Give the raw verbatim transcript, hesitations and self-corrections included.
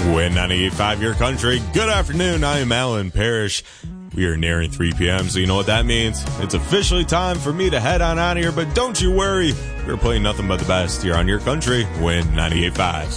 Win ninety-eight point five Your Country. Good afternoon. I am Alan Parrish. We are nearing three p.m., so you know what that means. It's officially time for me to head on out of here, but don't you worry. We're playing nothing but the best here on Your Country. Win ninety-eight point five.